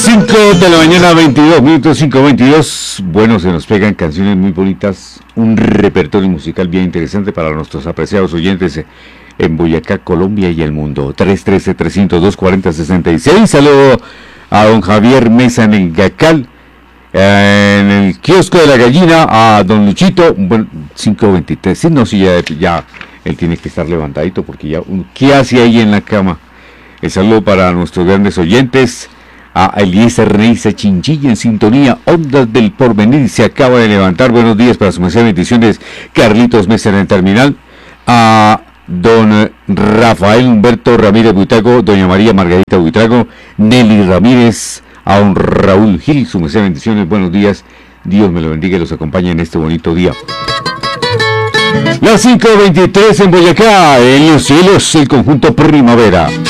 5 de la mañana, 22 minutos, 5:22. Bueno, se nos pegan canciones muy bonitas, un repertorio musical bien interesante para nuestros apreciados oyentes en Boyacá, Colombia y el mundo. 313-302-4066. Saludo a don Javier Mesa en el Gacal, en el kiosco de la gallina, a don Luchito. Bueno, 5:23. Sí, no, sí, ya él tiene que estar levantadito porque ya, ¿qué hace ahí en la cama? El saludo para nuestros grandes oyentes. A Eliezer Neiza Chinchilla en sintonía, Ondas del Porvenir se acaba de levantar. Buenos días para su merced, bendiciones. Carlitos Mesa en el terminal. A don Rafael Humberto Ramírez Buitrago, doña María Margarita Buitrago, Nelly Ramírez, a don Raúl Gil, su merced, bendiciones. Buenos días, Dios me lo bendiga y los acompañe en este bonito día. Las 5:23 en Boyacá, en los cielos, el conjunto Primavera.